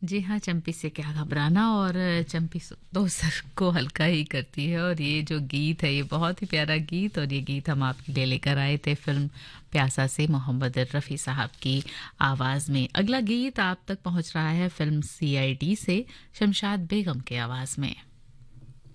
जी हाँ, चंपी से क्या घबराना। और चंपी तो सर को हल्का ही करती है। और ये जो गीत है, ये बहुत ही प्यारा गीत, और ये गीत हम आपके लिए लेकर आए थे फिल्म प्यासा से, मोहम्मद रफ़ी साहब की आवाज़ में। अगला गीत आप तक पहुंच रहा है फिल्म CID से, शमशाद बेगम के आवाज़ में।